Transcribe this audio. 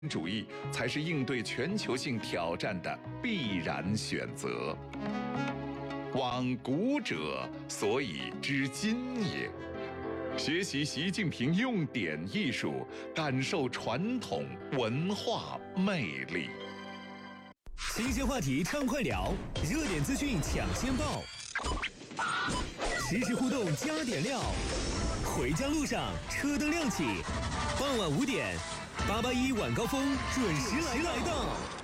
主义才是应对全球性挑战的必然选择。往古者，所以知今也。学习习近平用典艺术，感受传统文化魅力。 新鲜话题畅快聊，热点资讯抢先报，实时互动加点料。回家路上车灯亮起，傍晚5点，881晚高峰准时来到。